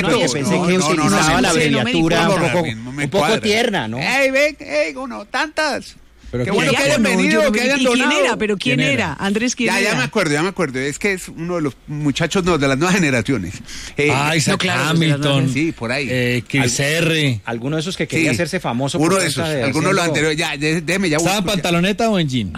porque pensé que utilizaba la abreviatura un poco tierna, ¿no? ¡Ey, ven! ¡Ey, uno! ¡Tantas! Pero qué bueno que hayan venido, que hayan donado. ¿Quién era? ¿Pero quién era? Andrés, ¿quién era? Ya me acuerdo. Es que es uno de los muchachos de las nuevas generaciones. Isaac Hamilton. Sí, por ahí. Chris R. Alguno de esos que quería hacerse famoso. Uno de esos, alguno de los anteriores. Ya, déjeme ya. ¿Estaba en pantaloneta o en jean?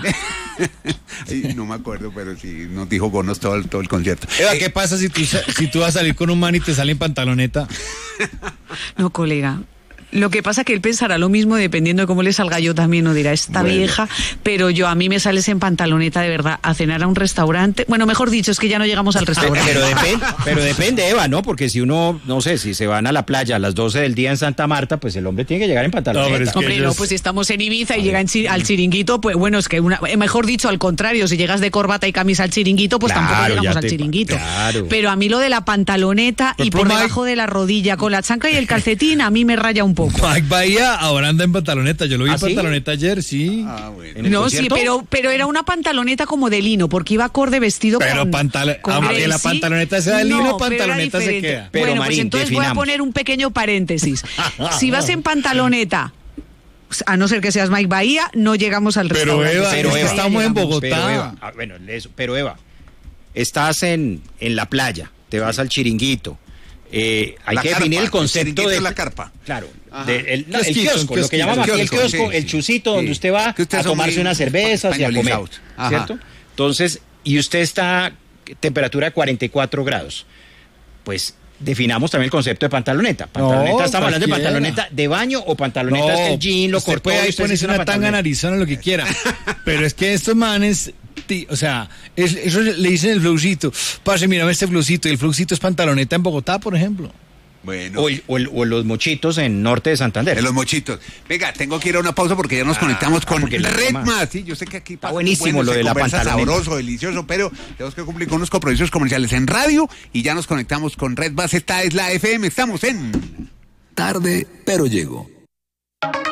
No me acuerdo, pero sí, nos dijo Gonos todo el concierto. Eva, ¿qué pasa si tú vas a salir con un man y te sale en pantaloneta? No, colega. Lo que pasa es que él pensará lo mismo dependiendo de cómo le salga yo también, o dirá, esta vieja, pero a mí me sales en pantaloneta de verdad a cenar a un restaurante. Bueno, mejor dicho, es que ya no llegamos al restaurante. Pero depende, Eva, ¿no? Porque si uno, no sé, si se van a la playa a las 12 del día en Santa Marta, pues el hombre tiene que llegar en pantaloneta. No, pero es que hombre, no, pues si estamos en Ibiza y llegan al chiringuito, pues bueno, es que mejor dicho, al contrario, si llegas de corbata y camisa al chiringuito, pues claro, tampoco llegamos al chiringuito. Claro. Pero a mí lo de la pantaloneta y por debajo de la rodilla, con la chancla y el calcetín, a mí me raya un poco. Mike Bahía ahora anda en pantaloneta. Yo lo vi en pantaloneta ayer, sí. Bueno. No, sí, pero era una pantaloneta como de lino, porque iba acorde vestido pero con aunque la pantaloneta sea de lino, pantaloneta se queda. Pero bueno, Marín, pues entonces definamos. voy a poner un pequeño paréntesis. Si vas en pantaloneta, a no ser que seas Mike Bahía, no llegamos al restaurante. Pero Eva, estamos en Bogotá. Pero Eva, estás en la playa, te vas al chiringuito. Hay que definir el concepto de la carpa. Claro, el kiosco, lo que llamamos aquí el kiosco, el chusito, donde usted va a tomarse unas cervezas y a comer, ¿cierto? Entonces, y usted está a temperatura de 44 grados, pues definamos también el concepto de pantaloneta. Pantaloneta, estamos hablando de pantaloneta de baño o pantaloneta el jean, lo cortó. Puede ahí ponerse una tanga narizona, lo que quiera. Pero es que estos manes, o sea, eso le dicen el flowcito. Parce, mírame este flowcito, y el flowcito es pantaloneta en Bogotá, por ejemplo. Bueno. O los mochitos en norte de Santander. En los mochitos. Venga, tengo que ir a una pausa porque ya nos conectamos con Redmas. Sí, yo sé que aquí pasa buenísimo lo de la pantaloneta. Sabroso, delicioso, pero tenemos que cumplir con unos compromisos comerciales en radio y ya nos conectamos con Redmas. Esta es la FM, estamos en Tarde, pero llego.